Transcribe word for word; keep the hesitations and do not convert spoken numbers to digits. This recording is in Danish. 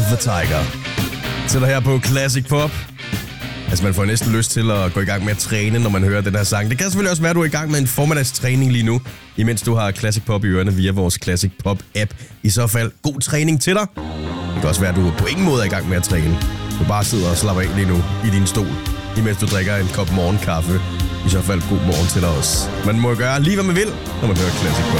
the Tiger. Sætter her på Classic Pop. Altså, man får næsten lyst til at gå i gang med at træne, når man hører den her sang. Det kan selvfølgelig også være, at du er i gang med en formiddagstræning lige nu, imens du har Classic Pop i ørerne via vores Classic Pop-app. I så fald, god træning til dig. Det kan også være, at du på ingen måde er i gang med at træne. Du bare sidder og slapper af lige nu i din stol, imens du drikker en kop morgenkaffe. I så fald, god morgen til dig også. Man må gøre lige, hvad man vil, når man hører Classic Pop.